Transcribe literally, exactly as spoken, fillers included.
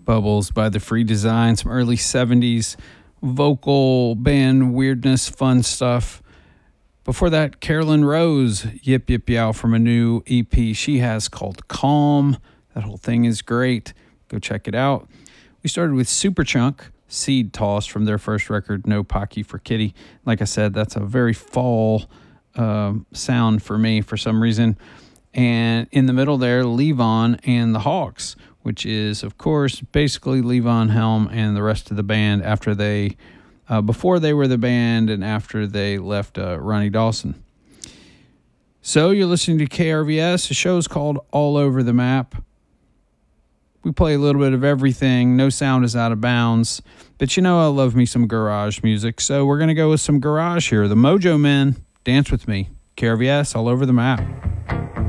Bubbles by The Free Design, some early seventies vocal band weirdness, fun stuff. Before that, Carolyn Rose, Yip Yip Yow, from a new E P she has called Calm. That whole thing is great. Go check it out. We started with Superchunk, Seed Toss, from their first record, No Pocky for Kitty. Like I said, that's a very fall um, sound for me for some reason. And in the middle there, Levon and the Hawks, which is, of course, basically Levon Helm and the rest of the band after they, uh, before they were the band and after they left uh, Ronnie Dawson. So you're listening to K R V S. The show's called All Over the Map. We play a little bit of everything. No sound is out of bounds. But you know I love me some garage music, so we're going to go with some garage here. The Mojo Men, Dance With Me. K R V S, All Over the Map.